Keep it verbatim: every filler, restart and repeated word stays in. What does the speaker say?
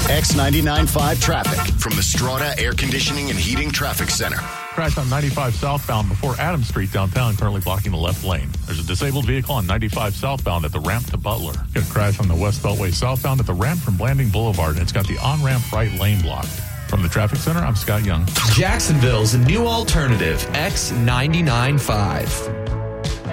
X ninety-nine point five traffic from the Strata Air Conditioning and Heating Traffic Center. Crash on ninety-five southbound before Adams Street downtown, currently blocking the left lane. There's a disabled vehicle on ninety-five southbound at the ramp to Butler. Got a crash on the West Beltway southbound at the ramp from Blanding Boulevard, and it's got the on-ramp right lane blocked. From the Traffic Center, I'm Scott Young. Jacksonville's new alternative, X ninety-nine point five.